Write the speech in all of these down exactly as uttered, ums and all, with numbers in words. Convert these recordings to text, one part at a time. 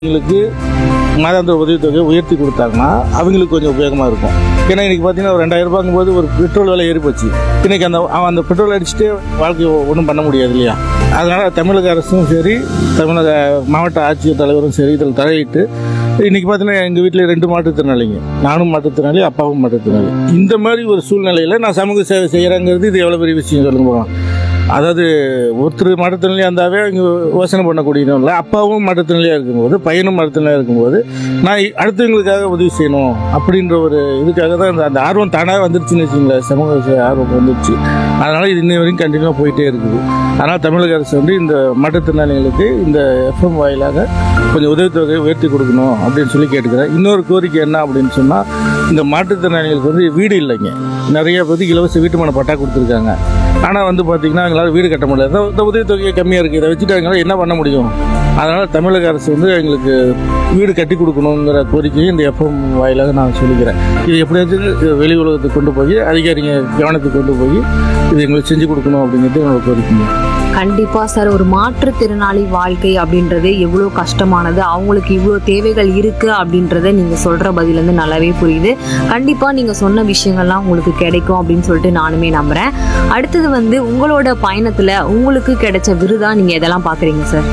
அவங்களுக்கு மாதாந்திர உதவித்தொகை உயர்த்தி கொடுத்தாங்கன்னா அவங்களுக்கு கொஞ்சம் உபயோகமாக இருக்கும். ஏன்னா இன்றைக்கி பார்த்தீங்கன்னா ஒரு ரெண்டாயிரம் ரூபாய்க்கும் போது ஒரு பெட்ரோல் விலை ஏறி போச்சு. இன்றைக்கி அந்த அவன் அந்த பெட்ரோல் அடிச்சுட்டு வாழ்க்கை ஒன்றும் பண்ண முடியாது இல்லையா? அதனால் தமிழக அரசும் சரி, தமிழக மாவட்ட ஆட்சியர் தலைவரும் சரி இதில் தலையிட்டு இன்றைக்கி பார்த்தீங்கன்னா எங்கள் வீட்டில் ரெண்டு மாற்றுத்திறனாளிங்க, நானும் மாற்றுத்திறனாளி, அப்பாவும் மாற்றுத்திறனாளி. இந்த மாதிரி ஒரு சூழ்நிலையில் நான் சமூக சேவை செய்கிறேங்கிறது இது எவ்வளோ பெரிய விஷயம் சொல்லுங்க போகலாம். அதாவது ஒருத்தர் மாற்றுத்திறனாளியாக இருந்தாவே இங்கே யோசனை பண்ணக்கூடியதும் இல்லை, அப்பாவும் மாற்றுத்திறனாளியாக இருக்கும்போது, பையனும் மாற்றுத்திறனாளியாக இருக்கும்போது நான் அடுத்தவங்களுக்காக உதவி செய்யணும் அப்படின்ற ஒரு இதுக்காக தான் அந்த அந்த ஆர்வம் தானாக வந்துருச்சுன்னு வச்சுங்களேன். சமூக சேவை ஆர்வம் வந்துருச்சு. அதனால் இது இன்னை வரைக்கும் கண்டினியூவாக போயிட்டே இருக்குது. அதனால் தமிழக அரசு வந்து இந்த மாற்றுத்திறனாளிகளுக்கு இந்த எஃப்எம் வாயிலாக கொஞ்சம் உதவித்தொகை உயர்த்தி கொடுக்கணும் அப்படின்னு சொல்லி கேட்டுக்கிறேன். இன்னொரு கோரிக்கை என்ன அப்படின்னு சொன்னால், இந்த மாற்றுத்திறனாளிகளுக்கு வந்து வீடு இல்லைங்க. நிறைய பேருக்கு இலவச வீட்டுமனை பட்டா கொடுத்துருக்காங்க. ஆனால் வந்து பார்த்திங்கன்னா எங்களால் வீடு கட்ட முடியல. இந்த உதவித்தொகை கம்மியாக இருக்குது, இதை வச்சுட்டு எங்களால் என்ன பண்ண முடியும்? அதனால் தமிழக அரசு வந்து எங்களுக்கு வீடு கட்டி கொடுக்கணுங்கிற கோரிக்கையை இந்த எஃப்எம் வாயிலாக நான் சொல்லிக்கிறேன். இது எப்படியாச்சும் வெளி உலகத்துக்கு கொண்டு போய் அதிகாரிங்க கவனத்துக்கு கொண்டு போய் இது எங்களுக்கு செஞ்சு கொடுக்கணும் அப்படிங்கிறது என்னோட கோரிக்கைங்க. கண்டிப்பா சார், ஒரு மாற்றுத்திறனாளி வாழ்க்கை அப்படின்றது எவ்வளோ கஷ்டமானது, அவங்களுக்கு இவ்வளோ தேவைகள் இருக்கு அப்படின்றத நீங்க சொல்ற பதில இருந்து நல்லாவே புரியுது. கண்டிப்பா நீங்க சொன்ன விஷயங்கள்லாம் உங்களுக்கு கிடைக்கும் அப்படின்னு சொல்லிட்டு நானுமே நம்புறேன். அடுத்தது வந்து உங்களோட பயணத்துல உங்களுக்கு கிடைச்ச விருதா நீங்க எதெல்லாம் பாக்குறீங்க சார்?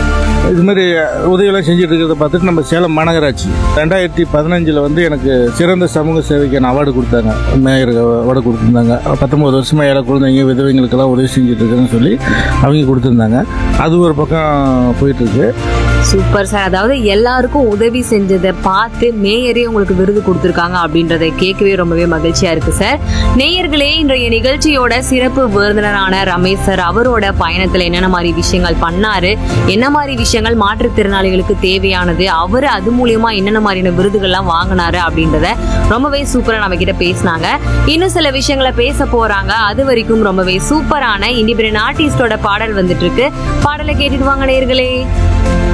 இது மாதிரி உதவியெல்லாம் செஞ்சுட்டு இருக்கிறத பார்த்துட்டு நம்ம சேலம் மாநகராட்சி ரெண்டாயிரத்தி பதினஞ்சில் வந்து எனக்கு சிறந்த சமூக சேவைக்கான அவார்டு கொடுத்தாங்க. மேயர் அவார்டு கொடுத்துருந்தாங்க. பத்தொம்பது வருஷமாக ஏழை குழந்தைங்க விதவைங்களுக்கெல்லாம் உதவி செஞ்சுட்டு இருக்குன்னு சொல்லி அவங்க கொடுத்துருந்தாங்க. அது ஒரு பக்கம் போயிட்டுருக்கு. Super sir. அதாவது எல்லாருக்கும் உதவி செஞ்சதை பார்த்து மேயரே உங்களுக்கு விருது கொடுத்துருக்காங்க அப்படின்றத கேட்கவே ரொம்பவே மகிழ்ச்சியா இருக்கு சார். நேயர்களே, இன்றைய நிகழ்ச்சியோட சிறப்பு விருந்தினரான ரமேஷ் சார் அவரோட பயணத்துல என்னென்ன மாதிரி விஷயங்கள் பண்ணாரு, என்ன மாதிரி விஷயங்கள் மாற்றுத்திறனாளிகளுக்கு தேவையானது, அவர் அது மூலியமா என்னென்ன மாதிரியான விருதுகள்லாம் வாங்கினாரு அப்படின்றத ரொம்பவே சூப்பரா நம்ம கிட்ட பேசினாங்க. இன்னும் சில விஷயங்களை பேச போறாங்க. அது வரைக்கும் ரொம்பவே சூப்பரான இண்டிபெண்டன்ட் ஆர்டிஸ்டோட பாடல் வந்துட்டு இருக்கு. பாடலை கேட்டுட்டு வாங்க நேயர்களே.